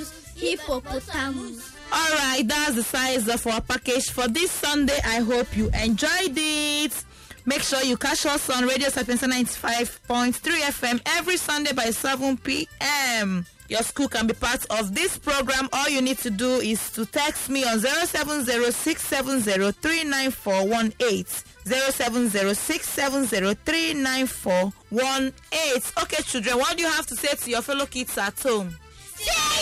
hippopotamus. Alright, that's the size of our package for this Sunday. I hope you enjoyed it. Make sure you catch us on Radio Sapienza 95.3 FM every Sunday by 7 p.m. Your school can be part of this program. All you need to do is to text me on 07067039418. 07067039418. Okay, children, what do you have to say to your fellow kids at home? Stay